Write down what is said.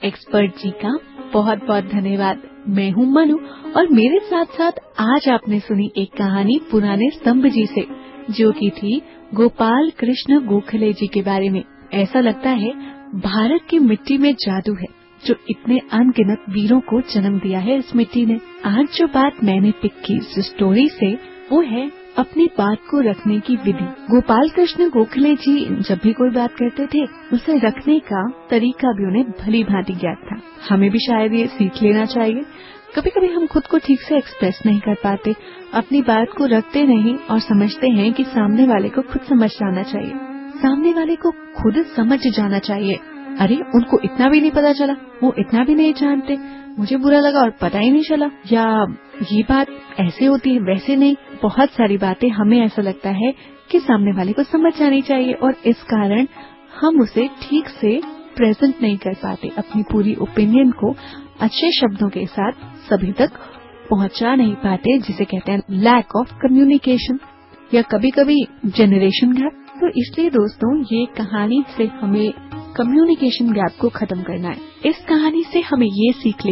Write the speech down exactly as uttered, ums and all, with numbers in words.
Expert जी का बहुत बहुत धन्यवाद। मैं हूँ मनु और मेरे साथ साथ आज आपने सुनी एक कहानी पुराने स्तंभ जी से, जो की थी गोपाल कृष्ण गोखले जी के बारे में। ऐसा लगता है भारत की मिट्टी में जादू है, जो इतने अनगिनत वीरों को जन्म दिया है इस मिट्टी ने। आज जो बात मैंने पिक की इस स्टोरी से, वो है अपनी बात को रखने की विधि। गोपाल कृष्ण गोखले जी जब भी कोई बात करते थे, उसे रखने का तरीका भी उन्हें भली भांति ज्ञात था। हमें भी शायद ये सीख लेना चाहिए। कभी कभी हम खुद को ठीक से एक्सप्रेस नहीं कर पाते, अपनी बात को रखते नहीं और समझते हैं कि सामने वाले को खुद समझ जाना चाहिए, सामने वाले को खुद समझ जाना चाहिए। अरे उनको इतना भी नहीं पता चला, वो इतना भी नहीं जानते, मुझे बुरा लगा और पता ही नहीं चला, या ये बात ऐसे होती है वैसे नहीं। बहुत सारी बातें हमें ऐसा लगता है कि सामने वाले को समझ जानी चाहिए और इस कारण हम उसे ठीक से प्रेजेंट नहीं कर पाते, अपनी पूरी ओपिनियन को अच्छे शब्दों के साथ सभी तक पहुंचा नहीं पाते, जिसे कहते हैं लैक ऑफ कम्युनिकेशन या कभी कभी जनरेशन गैप। तो इसलिए दोस्तों, ये कहानी से हमें कम्युनिकेशन गैप को खत्म करना है। इस कहानी से हमें ये सीख ले